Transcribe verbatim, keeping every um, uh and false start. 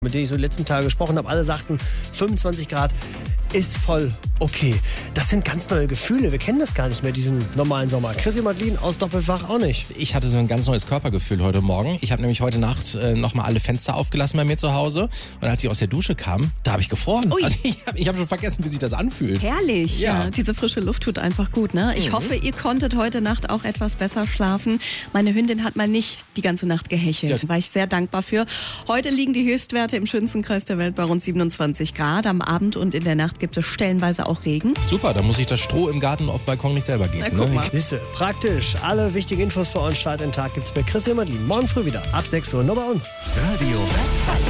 mit denen ich so die letzten Tage gesprochen habe, alle sagten, fünfundzwanzig Grad ist voll okay. Das sind ganz neue Gefühle. Wir kennen das gar nicht mehr, diesen normalen Sommer. Chrissy und Madeline aus Doppelfach auch nicht. Ich hatte so ein ganz neues Körpergefühl heute Morgen. Ich habe nämlich heute Nacht äh, nochmal alle Fenster aufgelassen bei mir zu Hause. Und als ich aus der Dusche kam, da habe ich gefroren. Also ich habe ich hab schon vergessen, wie sich das anfühlt. Herrlich. Ja. Ja, diese frische Luft tut einfach gut, ne? Ich Mhm. hoffe, ihr konntet heute Nacht auch etwas besser schlafen. Meine Hündin hat mal nicht die ganze Nacht gehechelt. Ja. Da war ich sehr dankbar für. Heute liegen die Höchstwerte im schönsten Kreis der Welt bei rund siebenundzwanzig Grad. Am Abend und in der Nacht gibt es stellenweise auch Regen. Super, da muss ich das Stroh im Garten auf dem Balkon nicht selber gießen. Na, guck ne? mal. Siehste, praktisch. Alle wichtigen Infos für euren Start in den Tag gibt's bei Chrissy und Madeline. Morgen früh wieder ab sechs Uhr nur bei uns. Radio Westfalen.